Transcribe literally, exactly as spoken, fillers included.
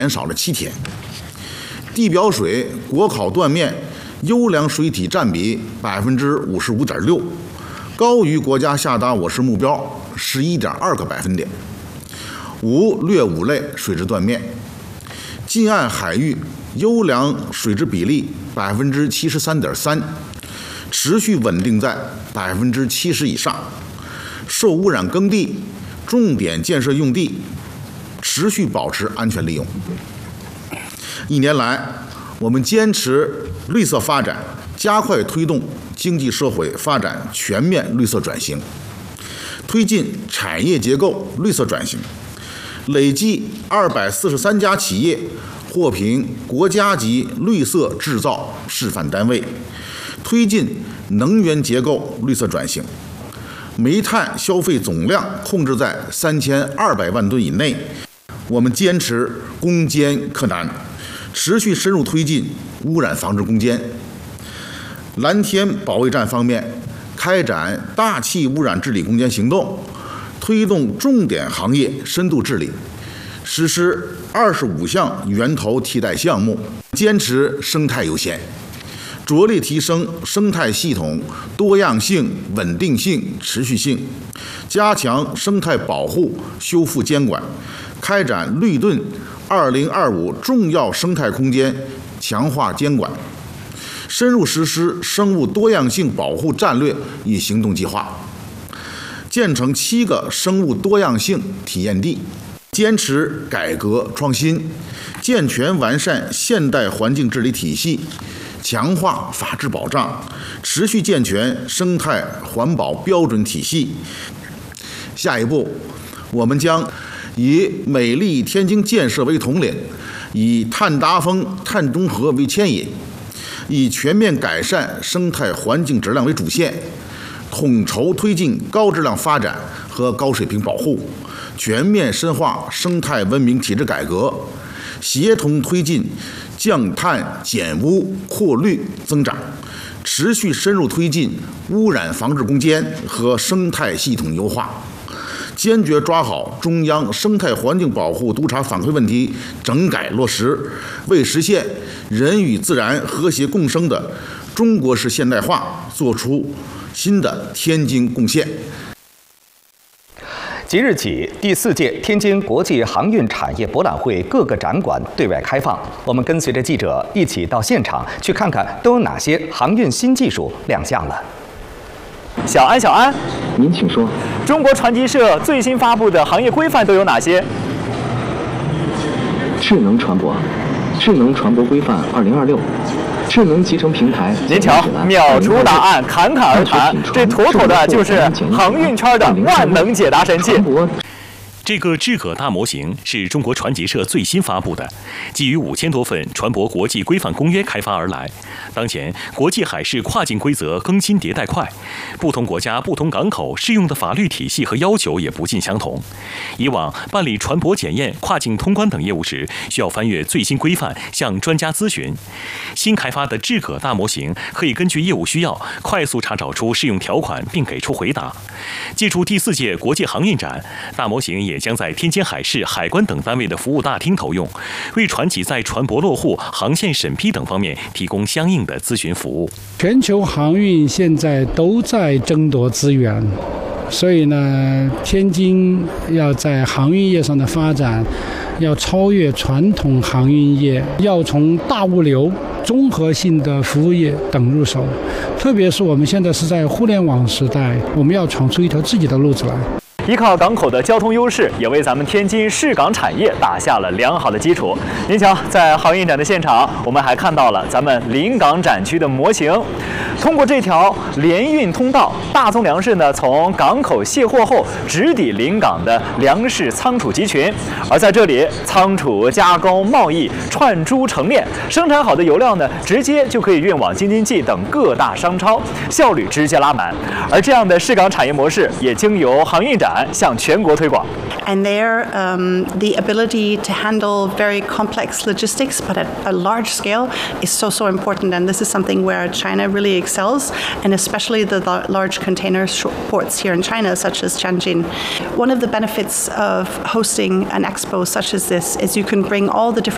减少了七天。地表水国考断面优良水体占比百分之五十五点六，高于国家下达我市目标十一点二个百分点。无劣五类水质断面，近岸海域优良水质比例百分之七十三点三，持续稳定在百分之七十以上。受污染耕地、重点建设用地持续保持安全利用。一年来，我们坚持绿色发展，加快推动经济社会发展全面绿色转型，推进产业结构绿色转型，累计二百四十三家企业获评国家级绿色制造示范单位，推进能源结构绿色转型，煤炭消费总量控制在三千二百万吨以内。我们坚持攻坚克难，持续深入推进污染防治攻坚。蓝天保卫战方面，开展大气污染治理攻坚行动，推动重点行业深度治理，实施二十五项源头替代项目，坚持生态优先，着力提升生态系统多样性、稳定性、持续性，加强生态保护修复监管，开展绿盾二零二五重要生态空间强化监管，深入实施生物多样性保护战略与行动计划，建成七个生物多样性体验地，坚持改革创新，健全完善现代环境治理体系，强化法治保障，持续健全生态环保标准体系。下一步，我们将以美丽天津建设为统领，以碳达峰、碳中和为牵引，以全面改善生态环境质量为主线，统筹推进高质量发展和高水平保护，全面深化生态文明体制改革，协同推进降碳减污扩绿增长，持续深入推进污染防治攻坚和生态系统优化，坚决抓好中央生态环境保护督查反馈问题整改落实，为实现人与自然和谐共生的中国式现代化做出新的天津贡献。 即日起，第四届天津国际航运产业博览会各个展馆对外开放。我们跟随着记者一起到现场去看看都有哪些航运新技术亮相了。小安，小安， 您请说。 中国船级社最新发布的行业规范都有哪些？ 智能船舶，智能船舶规范二零二六。智能集成平台， 您瞧，秒出答案，侃侃而谈，这妥妥的就是航运圈的万能解答神器。 这个智可大模型是中国船级社最新发布的，基于五千多份船舶国际规范公约开发而来。当前国际海事跨境规则更新迭代快，不同国家、不同港口适用的法律体系和要求也不尽相同。以往办理船舶检验、跨境通关等业务时，需要翻阅最新规范，向专家咨询。新开发的智可大模型可以根据业务需要，快速查找出适用条款，并给出回答。借助第四届国际航运展，大模型也将在天津海事、海关等单位的服务大厅投用，为船企在船舶落户、航线审批等方面提供相应的咨询服务。 全球航运现在都在争夺资源，所以呢，天津要在航运业上的发展，要超越传统航运业，要从大物流、综合性的服务业等入手。特别是我们现在是在互联网时代，我们要闯出一条自己的路子来。 依靠港口的交通优势，也为咱们天津市港产业打下了良好的基础。您瞧，在航运展的现场，我们还看到了咱们临港展区的模型。通过这条联运通道，大宗粮食呢从港口卸货后直抵临港的粮食仓储集群，而在这里，仓储、加工、贸易、串珠、成炼，生产好的油料呢，直接就可以运往京津冀等各大商超，效率直接拉满。而这样的市港产业模式，也经由航运展向全国推广。 And there, um, the ability to handle very complex logistics, but at a large scale, is so, so important. And this is something where China really excels, and especially the large container ports here in China, such as Tianjin. One of the benefits of hosting an expo such as this is you can bring all the different